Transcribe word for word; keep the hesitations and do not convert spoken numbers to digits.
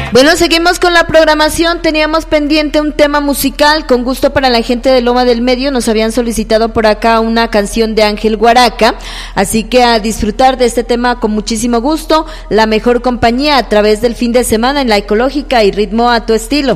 Bueno, seguimos con la programación. Teníamos pendiente un tema musical. Con gusto para la gente de Loma del Medio. Nos habían solicitado por acá una canción de Ángel Guaraca. Así que a disfrutar de este tema con muchísimo gusto. La mejor compañía a través del fin de semana en La Ecológica y Ritmo a tu estilo.